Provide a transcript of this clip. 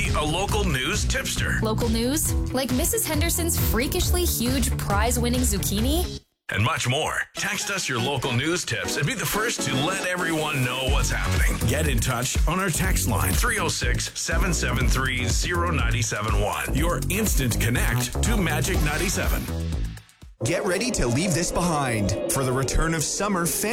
be a local news tipster. Local news? Like Mrs. Henderson's freakishly huge prize-winning zucchini? And much more. Text us your local news tips and be the first to let everyone know what's happening. Get in touch on our text line 306-773-0971. Your instant connect to Magic 97. Get ready to leave this behind for the return of summer.